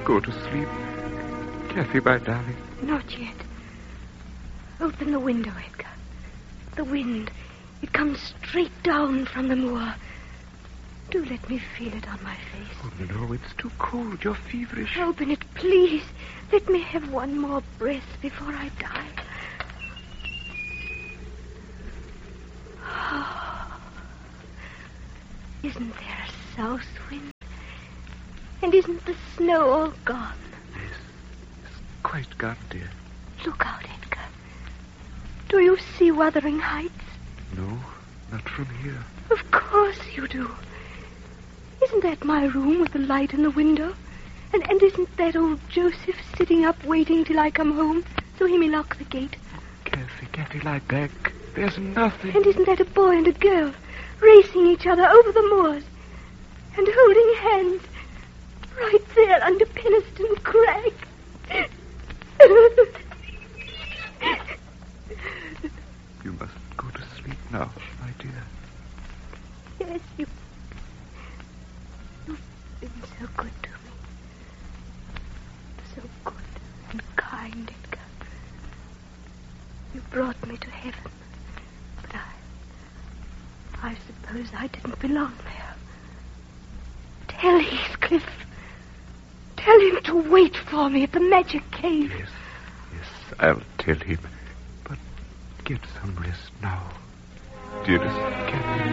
go to sleep. Kathy, my darling. Not yet. Open the window, Edgar. The wind. It comes straight down from the moor. Do let me feel it on my face. Oh, no, it's too cold. You're feverish. Open it, please. Let me have one more breath before I die. Oh. Isn't there a south wind? And isn't the snow all gone? Yes, it's quite gone, dear. Look out, Edgar. Do you see Wuthering Heights? No, not from here. Of course you do. Isn't that my room with the light in the window? And isn't that old Joseph sitting up waiting till I come home so he may lock the gate? Kathy, lie back. There's nothing. And isn't that a boy and a girl racing each other over the moors and holding hands right there under Penistone Crag? You must go to sleep now, my dear. Yes, you've been so good to me. So good and kind, Edgar. You brought me to heaven. But I suppose I didn't belong there. Tell Heathcliff. Tell him to wait for me at the magic cave. Yes, I'll tell him. But get some rest now. Dearest Kathy.